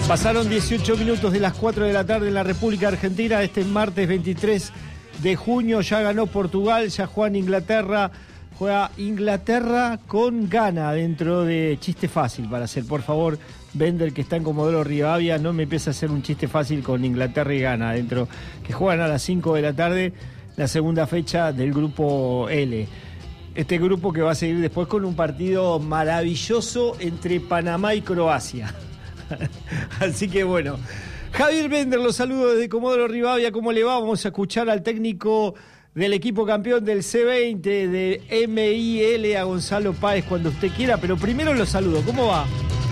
Pasaron 18 minutos de las 4 de la tarde en la República Argentina. Este martes 23 de junio ya ganó Portugal, ya juega en Inglaterra. Juega Inglaterra con Ghana dentro de chiste fácil para hacer. Por favor, Bender, que está en Comodoro Rivadavia, no me empiece a hacer un chiste fácil con Inglaterra y Ghana dentro, que juegan a las 5 de la tarde la segunda fecha del grupo L. Este grupo que va a seguir después con un partido maravilloso entre Panamá y Croacia. Así que bueno, Javier Bender, los saludo desde Comodoro Rivadavia. ¿Cómo le va? Vamos a escuchar al técnico del equipo campeón del C20 de MIL, a Gonzalo Páez, cuando usted quiera, pero primero los saludo. ¿Cómo va?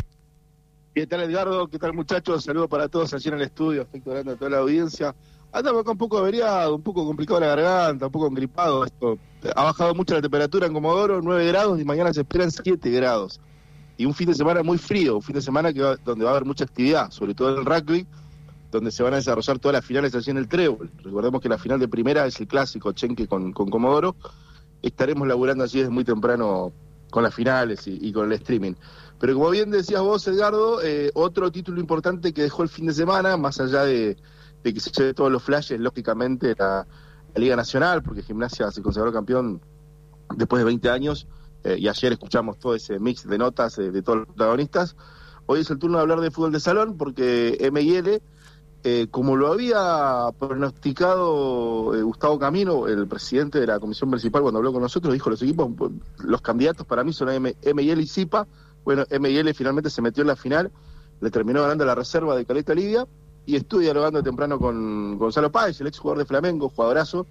¿Qué tal, Edgardo? ¿Qué tal, muchachos? Saludos para todos allí en el estudio, afecto grande a toda la audiencia. Andamos acá un poco averiado, un poco complicado la garganta, un poco engripado. Esto ha bajado mucho la temperatura en Comodoro, 9 grados, y mañana se esperan 7 grados. Y un fin de semana muy frío, un fin de semana donde va a haber mucha actividad, sobre todo en el rugby, donde se van a desarrollar todas las finales allí en el Trébol. Recordemos que la final de primera es el clásico Chenque con Comodoro. Estaremos laburando allí desde muy temprano con las finales y con el streaming. Pero como bien decías vos, Edgardo, otro título importante que dejó el fin de semana, más allá de que se lleve todos los flashes, lógicamente, la Liga Nacional, porque Gimnasia se consagró campeón después de 20 años, y ayer escuchamos todo ese mix de notas de todos los protagonistas. Hoy es el turno de hablar de fútbol de salón, porque MIL, como lo había pronosticado Gustavo Camino, el presidente de la comisión municipal, cuando habló con nosotros, dijo: los equipos, los candidatos para mí son MIL y Zipa. Bueno, MIL finalmente se metió en la final, le terminó ganando la reserva de Caleta Lidia, y estuve dialogando temprano con Gonzalo Páez, el ex jugador de Flamengo, jugadorazo,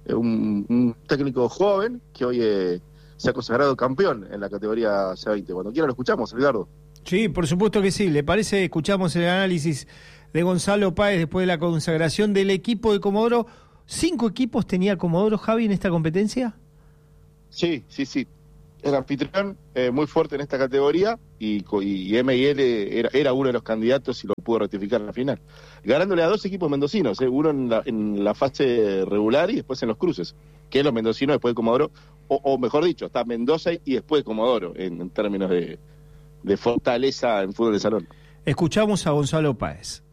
un técnico joven que hoy se ha consagrado campeón en la categoría C20. Cuando quiera lo escuchamos, Edgardo. Sí, por supuesto que sí. ¿Le parece? Escuchamos el análisis de Gonzalo Páez después de la consagración del equipo de Comodoro. ¿5 equipos tenía Comodoro, Javi, en esta competencia? Sí. Era anfitrión, muy fuerte en esta categoría, y MIL era uno de los candidatos y lo pudo ratificar en la final, ganándole a 2 equipos mendocinos, uno en la fase regular y después en los cruces, que es los mendocinos después de Comodoro, o mejor dicho, está Mendoza y después de Comodoro, en términos de fortaleza en fútbol de salón. Escuchamos a Gonzalo Páez.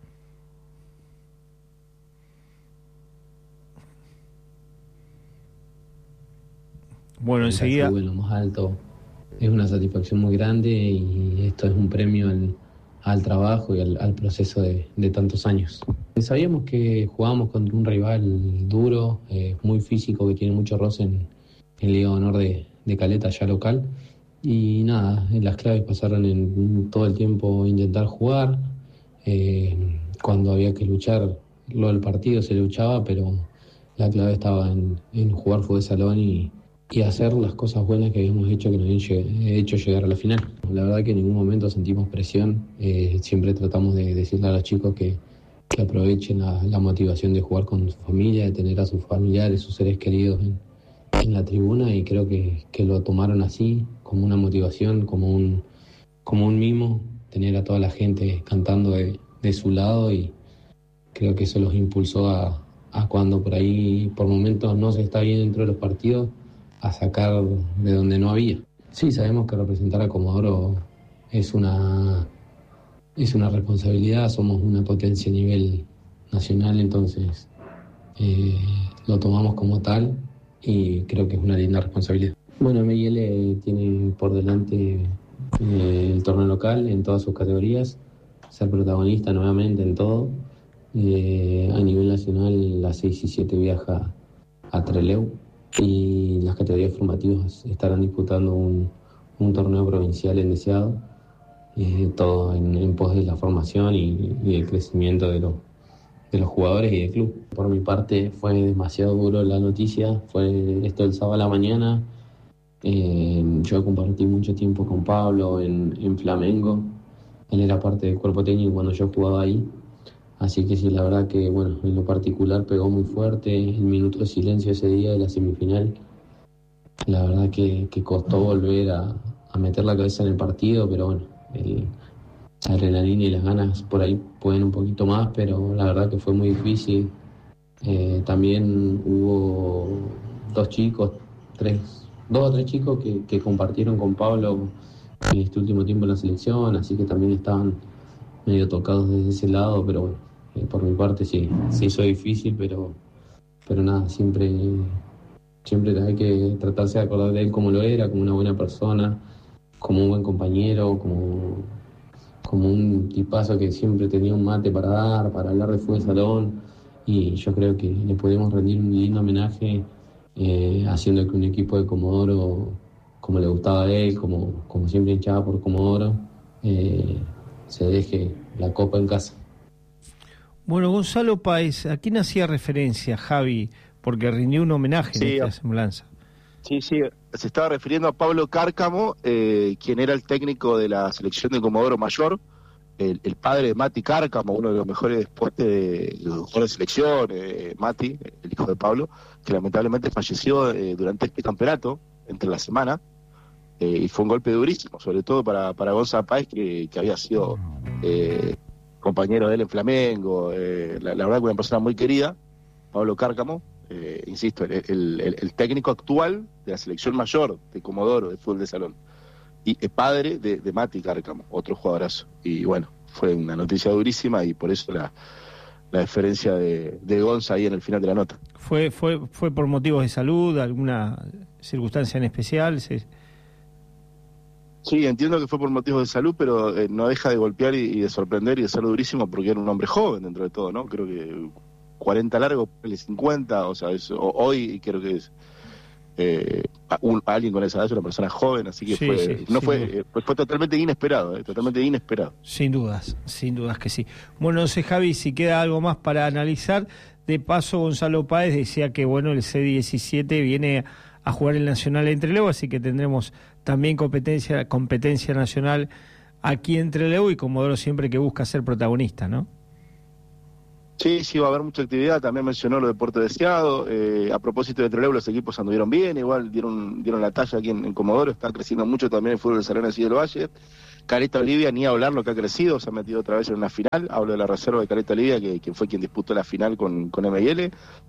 Bueno, enseguida. Lo más alto es una satisfacción muy grande, y esto es un premio al trabajo y al proceso de tantos años. Sabíamos que jugábamos contra un rival duro, muy físico, que tiene mucho roce en Liga de Honor de Caleta, ya local. Y nada, las claves pasaron en todo el tiempo intentar jugar. Cuando había que luchar, lo del partido se luchaba, pero la clave estaba en jugar fútbol de salón y hacer las cosas buenas que habíamos hecho, que nos habían hecho llegar a la final. La verdad que en ningún momento sentimos presión. Siempre tratamos de decirle a los chicos que aprovechen la motivación de jugar con su familia, de tener a sus familiares, sus seres queridos en la tribuna, y creo que lo tomaron así, como una motivación, como un mimo, tener a toda la gente cantando de su lado, y creo que eso los impulsó a cuando por ahí, por momentos, no se está bien dentro de los partidos, a sacar de donde no había. Sí, sabemos que representar a Comodoro es una responsabilidad, somos una potencia a nivel nacional, entonces lo tomamos como tal, y creo que es una linda responsabilidad. Bueno, MIL tiene por delante el torneo local en todas sus categorías, ser protagonista nuevamente en todo. A nivel nacional, las 6 y 7 viaja a Trelew, y las categorías formativas estarán disputando un torneo provincial en Deseado, todo en pos de la formación y el crecimiento de los jugadores y del club. Por mi parte, fue demasiado duro la noticia, fue esto el sábado a la mañana. Yo compartí mucho tiempo con Pablo en Flamengo, él era parte del cuerpo técnico cuando yo jugaba ahí. Así que sí, la verdad que, bueno, en lo particular pegó muy fuerte el minuto de silencio ese día de la semifinal. La verdad que costó volver a meter la cabeza en el partido, pero bueno, la adrenalina y las ganas por ahí pueden un poquito más, pero la verdad que fue muy difícil. También hubo 2 o 3 chicos que compartieron con Pablo en este último tiempo en la selección, así que también estaban medio tocados desde ese lado, pero bueno, por mi parte sí hizo difícil, pero nada, siempre hay que tratarse de acordar de él como lo era, como una buena persona, como un buen compañero, como un tipazo que siempre tenía un mate para dar, para hablar de fútbol de salón, y yo creo que le podemos rendir un lindo homenaje haciendo que un equipo de Comodoro, como le gustaba a él, como siempre hinchaba por Comodoro, se deje la copa en casa. Bueno, Gonzalo Páez, ¿a quién hacía referencia, Javi? Porque rindió un homenaje en esta semblanza. Sí, se estaba refiriendo a Pablo Cárcamo, quien era el técnico de la selección de Comodoro Mayor, el padre de Mati Cárcamo, uno de los mejores jugadores de selección, Mati, el hijo de Pablo, que lamentablemente falleció durante este campeonato, entre la semana, y fue un golpe durísimo, sobre todo para Gonzalo Páez, que había sido compañero de él en Flamengo, la verdad que una persona muy querida, Pablo Cárcamo, insisto, el técnico actual de la selección mayor de Comodoro, de fútbol de salón, y padre de Mati Cárcamo, otro jugadorazo. Y bueno, fue una noticia durísima y por eso la deferencia de Gonza ahí en el final de la nota. ¿Fue por motivos de salud, alguna circunstancia en especial? Sí, entiendo que fue por motivos de salud, pero no deja de golpear y de sorprender y de ser durísimo porque era un hombre joven dentro de todo, ¿no? Creo que 40 largos, 50, o sea, hoy creo que es alguien con esa edad es una persona joven, así que fue totalmente inesperado, totalmente inesperado. Sin dudas que sí. Bueno, no sé, Javi, si queda algo más para analizar. De paso, Gonzalo Páez decía que bueno, el C17 viene a jugar el Nacional en Trelew, así que tendremos también competencia nacional aquí en Trelew, y Comodoro siempre que busca ser protagonista, ¿no? Sí, va a haber mucha actividad. También mencionó lo de Puerto Deseado. A propósito de Trelew, los equipos anduvieron bien, igual dieron la talla aquí en Comodoro. Está creciendo mucho también el fútbol de salón así del Valle. Caleta Olivia, ni hablar lo que ha crecido, se ha metido otra vez en una final. Hablo de la reserva de Caleta Olivia, que fue quien disputó la final con M&L.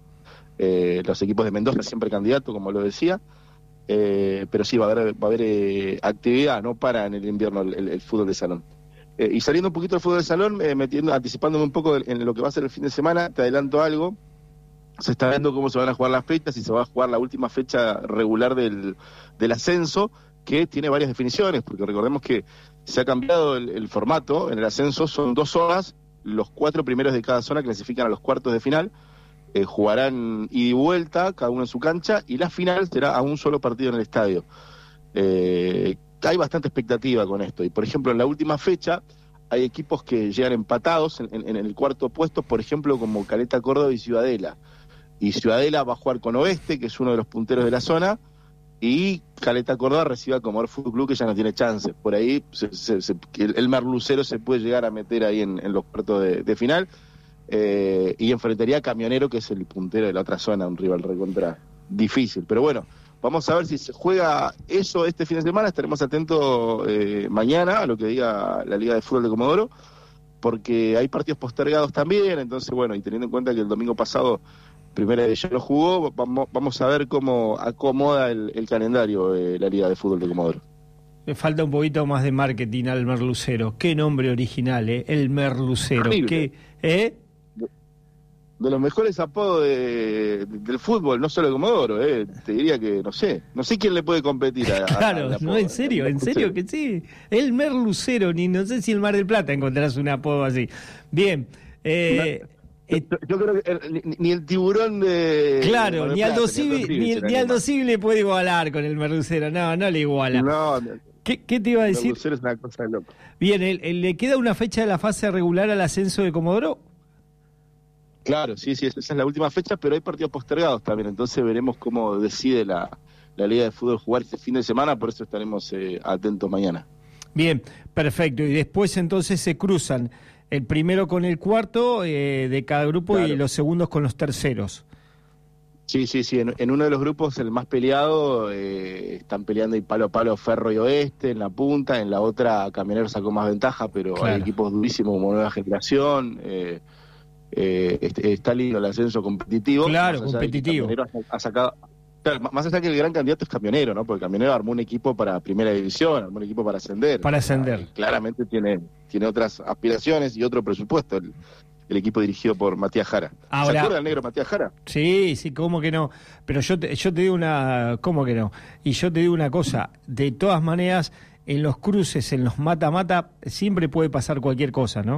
Los equipos de Mendoza siempre candidato, como lo decía. Pero sí, va a haber actividad, no para en el invierno el fútbol de salón. Y saliendo un poquito del fútbol de salón, anticipándome un poco en lo que va a ser el fin de semana, te adelanto algo. Se está viendo cómo se van a jugar las fechas y se va a jugar la última fecha regular del ascenso, que tiene varias definiciones, porque recordemos que se ha cambiado el formato. En el ascenso son 2 zonas, los 4 primeros de cada zona clasifican a los cuartos de final, jugarán ida y vuelta, cada uno en su cancha, y la final será a un solo partido en el estadio. Hay bastante expectativa con esto, y por ejemplo en la última fecha hay equipos que llegan empatados en el cuarto puesto, por ejemplo como Caleta Córdoba y Ciudadela va a jugar con Oeste, que es uno de los punteros de la zona, y Caleta Córdoba recibe a Comodoro Fútbol Club, que ya no tiene chances. Por ahí el Merlucero se puede llegar a meter ahí en los cuartos de final, y enfrentaría a Camionero, que es el puntero de la otra zona, un rival recontra difícil. Pero bueno, vamos a ver si se juega eso este fin de semana. Estaremos atentos mañana a lo que diga la Liga de Fútbol de Comodoro, porque hay partidos postergados también. Entonces, bueno, y teniendo en cuenta que el domingo pasado Primera División lo jugó, vamos a ver cómo acomoda el calendario la Liga de Fútbol de Comodoro. Le falta un poquito más de marketing al Merlucero. Qué nombre original, el Merlucero. De los mejores apodos del fútbol, no solo de Comodoro, te diría que no sé quién le puede competir claro, no, en serio que sí, el Merlucero, no sé si el Mar del Plata encontrarás un apodo así. Bien, yo creo que ni el tiburón de... Claro, ni Aldo Civi le puede igualar con el Merlucero, no le iguala. No. ¿Qué te iba a decir? El Merlucero es una cosa de loco. Bien, ¿le queda una fecha de la fase regular al ascenso de Comodoro? Claro, sí, esa es la última fecha, pero hay partidos postergados también, entonces veremos cómo decide la Liga de Fútbol jugar este fin de semana, por eso estaremos atentos mañana. Bien, perfecto, y después entonces se cruzan el primero con el cuarto de cada grupo, claro, y los segundos con los terceros. Sí, en uno de los grupos, el más peleado, están peleando y palo a palo Ferro y Oeste en la punta, en la otra Camionero sacó más ventaja, pero claro, hay equipos durísimos como Nueva Generación. Está lindo el ascenso competitivo. Claro, competitivo. Ha sacado Claro, más allá que el gran candidato es Camionero, ¿no? Porque Camionero armó un equipo para primera división, armó un equipo para ascender. Para ascender. Claramente tiene otras aspiraciones y otro presupuesto el equipo dirigido por Matías Jara. Ahora, ¿se acuerda del negro Matías Jara? Sí, cómo que no. Pero yo te digo ¿cómo que no? Y yo te digo una cosa, de todas maneras, en los cruces, en los mata-mata, siempre puede pasar cualquier cosa, ¿no?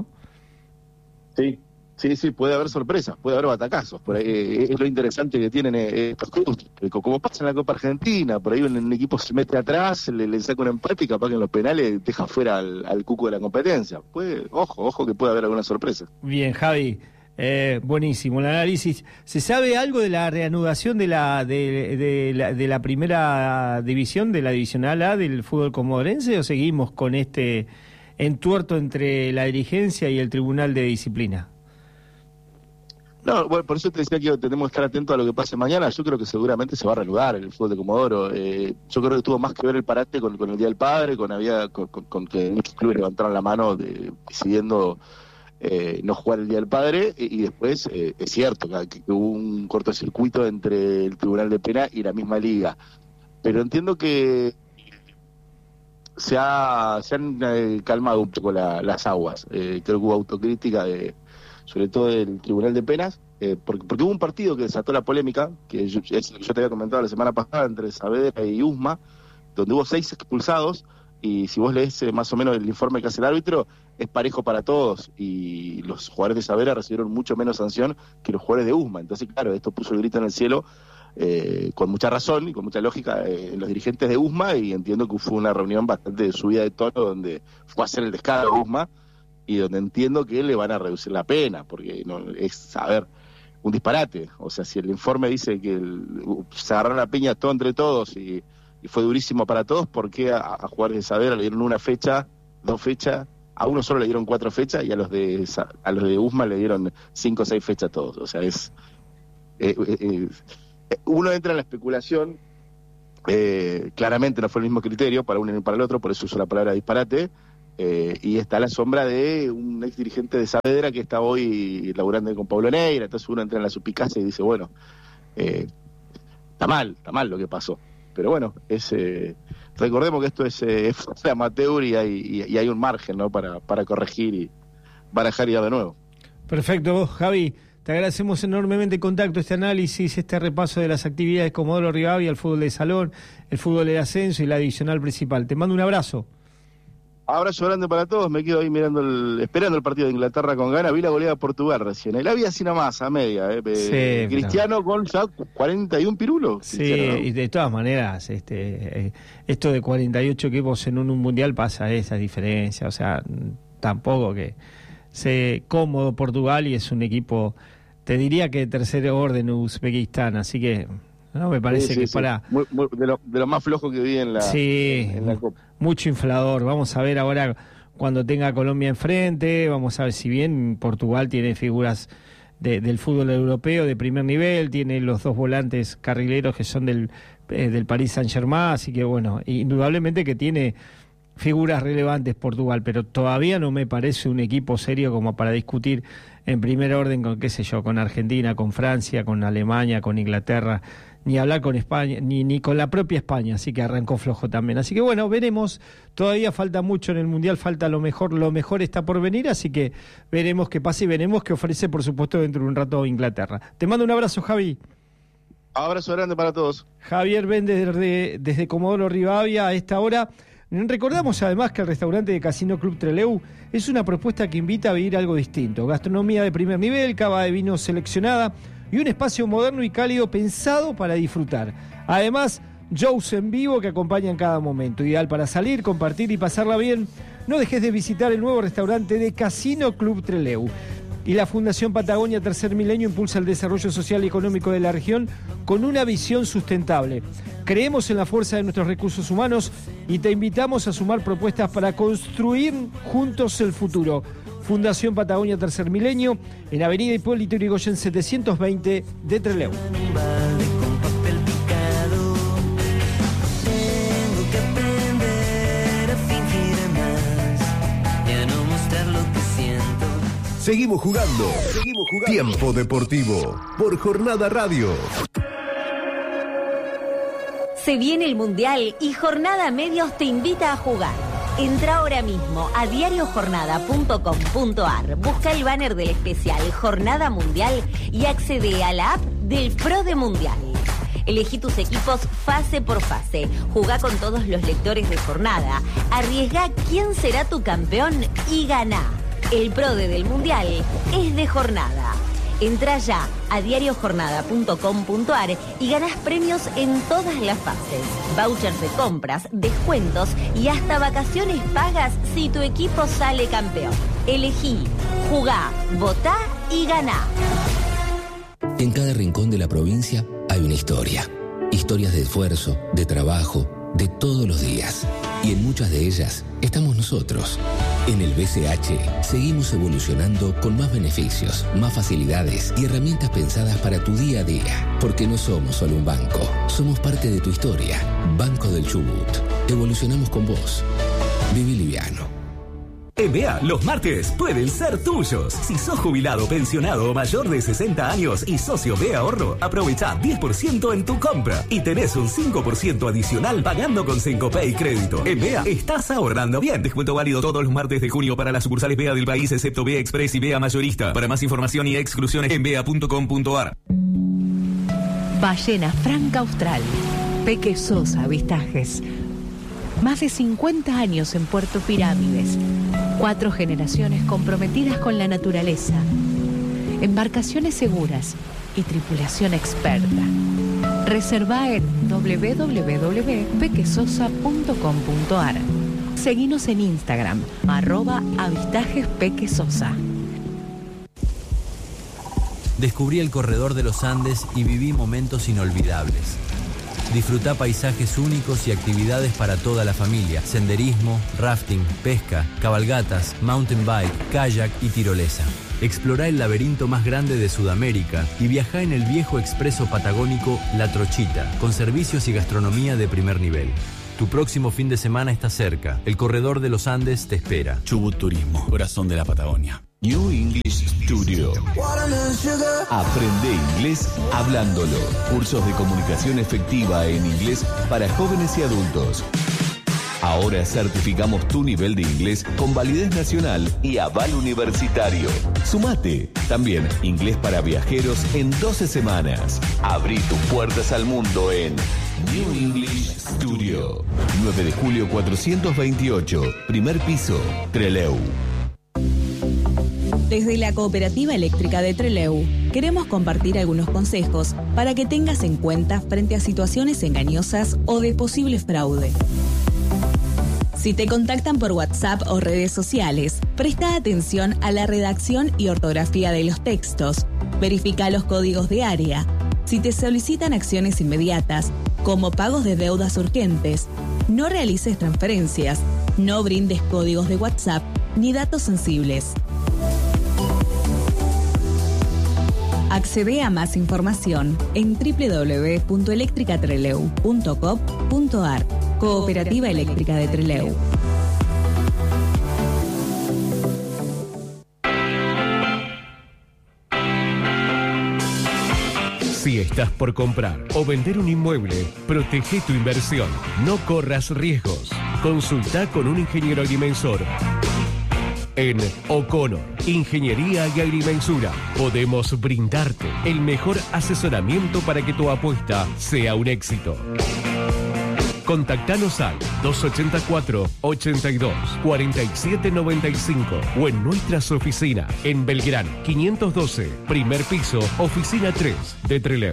Sí, puede haber sorpresas, puede haber batacazos. Por ahí, es lo interesante que tienen estos cruces. Como pasa en la Copa Argentina, por ahí un equipo se mete atrás, le saca un empate y capaz que en los penales deja fuera al cuco de la competencia. Ojo que puede haber alguna sorpresa. Bien, Javi, buenísimo el análisis. ¿Se sabe algo de la reanudación de la primera división, de la divisional A del fútbol comodorense, o seguimos con este entuerto entre la dirigencia y el Tribunal de Disciplina? No, bueno, por eso te decía que tenemos que estar atentos a lo que pase mañana. Yo creo que seguramente se va a reanudar el fútbol de Comodoro. Yo creo que tuvo más que ver el parate con el Día del Padre, con que muchos clubes levantaron la mano decidiendo no jugar el Día del Padre, y después es cierto que hubo un cortocircuito entre el Tribunal de Pena y la misma liga. Pero entiendo que se han calmado un poco las aguas. Creo que hubo autocrítica sobre todo del Tribunal de Penas, porque hubo un partido que desató la polémica, que yo te había comentado la semana pasada, entre Saavedra y Usma, donde hubo 6 expulsados, y si vos lees más o menos el informe que hace el árbitro, es parejo para todos, y los jugadores de Saavedra recibieron mucho menos sanción que los jugadores de Usma. Entonces, claro, esto puso el grito en el cielo, con mucha razón y con mucha lógica, en los dirigentes de Usma, y entiendo que fue una reunión bastante de subida de tono, donde fue a hacer el descaro a Usma, y donde entiendo que le van a reducir la pena, porque no es, un disparate. O sea, si el informe dice que se agarraron la piña todo entre todos y fue durísimo para todos, ¿por qué a jugadores de Saavedra le dieron 1 fecha, 2 fechas, a uno solo le dieron 4 fechas y a los de Usma le dieron 5 o 6 fechas a todos? O sea, uno entra en la especulación, claramente no fue el mismo criterio para uno ni para el otro, por eso uso la palabra disparate. Y está a la sombra de un ex dirigente de Saavedra que está hoy laburando con Pablo Neira. Entonces uno entra en la suspicacia y dice, bueno, está mal lo que pasó. Pero bueno, recordemos que esto es amateur y hay un margen, ¿no? para corregir y barajar y dar de nuevo. Perfecto, Javi. Te agradecemos enormemente el contacto, este análisis, este repaso de las actividades de Comodoro Rivadavia, el fútbol de salón, el fútbol de ascenso y la divisional principal. Te mando un abrazo. Abrazo grande para todos, me quedo ahí esperando el partido de Inglaterra con Ghana. Vi la goleada de Portugal recién, la vi así nomás, a media. Sí, Cristiano con ya 41 pirulos. Sí, y de todas maneras, esto de 48 equipos en un mundial pasa esa diferencia, o sea, tampoco que se cómodo Portugal y es un equipo, te diría que de tercer orden Uzbekistán, así que no me parece que para... Muy, de lo más flojo que vi en la Copa. Mucho inflador. Vamos a ver ahora cuando tenga a Colombia enfrente, vamos a ver, si bien Portugal tiene figuras del fútbol europeo de primer nivel, tiene los 2 volantes carrileros que son del Paris Saint-Germain, así que bueno, indudablemente que tiene figuras relevantes Portugal, pero todavía no me parece un equipo serio como para discutir en primer orden con, qué sé yo, con Argentina, con Francia, con Alemania, con Inglaterra, ni hablar con España, ni con la propia España, así que arrancó flojo también. Así que bueno, veremos, todavía falta mucho en el Mundial, falta lo mejor está por venir, así que veremos qué pasa y veremos qué ofrece, por supuesto, dentro de un rato Inglaterra. Te mando un abrazo, Javi. Abrazo grande para todos. Javier Méndez desde Comodoro Rivadavia a esta hora. Recordamos además que el restaurante de Casino Club Trelew es una propuesta que invita a vivir algo distinto. Gastronomía de primer nivel, cava de vino seleccionada y un espacio moderno y cálido pensado para disfrutar. Además, shows en vivo que acompañan cada momento. Ideal para salir, compartir y pasarla bien. No dejes de visitar el nuevo restaurante de Casino Club Trelew. Y la Fundación Patagonia Tercer Milenio impulsa el desarrollo social y económico de la región con una visión sustentable. Creemos en la fuerza de nuestros recursos humanos y te invitamos a sumar propuestas para construir juntos el futuro. Fundación Patagonia Tercer Milenio, en Avenida Hipólito Yrigoyen 720 de Trelew. Seguimos jugando. Tiempo Deportivo por Jornada Radio. Se viene el Mundial y Jornada Medios te invita a jugar. Entra ahora mismo a diariojornada.com.ar, busca el banner del especial Jornada Mundial y accede a la app del Pro de Mundial. Elegí tus equipos fase por fase, jugá con todos los lectores de Jornada, arriesgá quién será tu campeón y ganá. El Pro del Mundial es de Jornada. Entra ya a diariojornada.com.ar y ganás premios en todas las fases. Vouchers de compras, descuentos y hasta vacaciones pagas si tu equipo sale campeón. Elegí, jugá, votá y ganá. En cada rincón de la provincia hay una historia. Historias de esfuerzo, de trabajo, de todos los días. Y en muchas de ellas estamos nosotros. En el BCH seguimos evolucionando con más beneficios, más facilidades y herramientas pensadas para tu día a día. Porque no somos solo un banco, somos parte de tu historia. Banco del Chubut. Evolucionamos con vos. Viví liviano. En BEA, los martes pueden ser tuyos. Si sos jubilado, pensionado o mayor de 60 años y socio BEA Ahorro, aprovecha 10% en tu compra y tenés un 5% adicional pagando con Cencopay Crédito. En BEA estás ahorrando bien. Descuento válido todos los martes de junio para las sucursales BEA del país, excepto BEA Express y BEA Mayorista. Para más información y exclusiones en bea.com.ar. Ballena Franca Austral. Peque Sosa Avistajes. Más de 50 años en Puerto Pirámides. 4 generaciones comprometidas con la naturaleza. Embarcaciones seguras y tripulación experta. Reserva en www.pequesosa.com.ar. Seguinos en Instagram, @avistajespequesosa. Descubrí el corredor de los Andes y viví momentos inolvidables. Disfrutá paisajes únicos y actividades para toda la familia. Senderismo, rafting, pesca, cabalgatas, mountain bike, kayak y tirolesa. Explorá el laberinto más grande de Sudamérica y viajá en el viejo expreso patagónico La Trochita, con servicios y gastronomía de primer nivel. Tu próximo fin de semana está cerca. El corredor de los Andes te espera. Chubut Turismo, corazón de la Patagonia. New English Studio. Aprende inglés hablándolo. Cursos de comunicación efectiva en inglés para jóvenes y adultos. Ahora certificamos tu nivel de inglés con validez nacional y aval universitario. Sumate. También inglés para viajeros en 12 semanas. Abrí tus puertas al mundo en New English Studio. 9 de julio 428. Primer piso, Trelew. Desde la Cooperativa Eléctrica de Trelew, queremos compartir algunos consejos para que tengas en cuenta frente a situaciones engañosas o de posible fraude. Si te contactan por WhatsApp o redes sociales, presta atención a la redacción y ortografía de los textos. Verifica los códigos de área. Si te solicitan acciones inmediatas, como pagos de deudas urgentes, no realices transferencias, no brindes códigos de WhatsApp ni datos sensibles. Accede a más información en www.electricatreleu.com.ar. Cooperativa Eléctrica de Trelew. Si estás por comprar o vender un inmueble, protege tu inversión. No corras riesgos. Consulta con un ingeniero agrimensor. En O'Connor, Ingeniería y Agrimensura, podemos brindarte el mejor asesoramiento para que tu apuesta sea un éxito. Contactanos al 284-82-4795 o en nuestras oficinas en Belgrano 512, primer piso, oficina 3 de Trelew.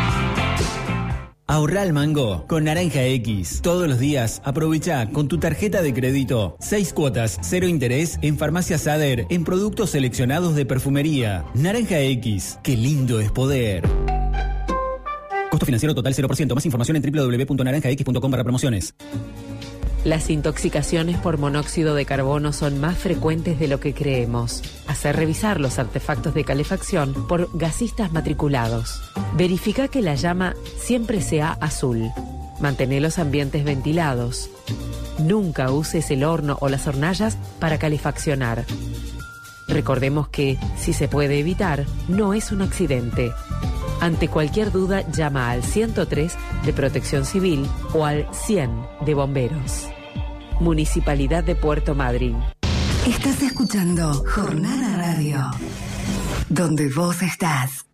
Ahorrá al mango con Naranja X. Todos los días aprovecha con tu tarjeta de crédito 6 cuotas, 0 interés en Farmacia Sader en productos seleccionados de perfumería. Naranja X, qué lindo es poder. Costo financiero total 0%. Más información en www.naranjax.com/promociones. Las intoxicaciones por monóxido de carbono son más frecuentes de lo que creemos. Hacer revisar los artefactos de calefacción por gasistas matriculados. Verifica que la llama siempre sea azul. Mantén los ambientes ventilados. Nunca uses el horno o las hornallas para calefaccionar. Recordemos que, si se puede evitar, no es un accidente. Ante cualquier duda, llama al 103 de Protección Civil o al 100 de Bomberos. Municipalidad de Puerto Madryn. Estás escuchando Jornada Radio, donde vos estás.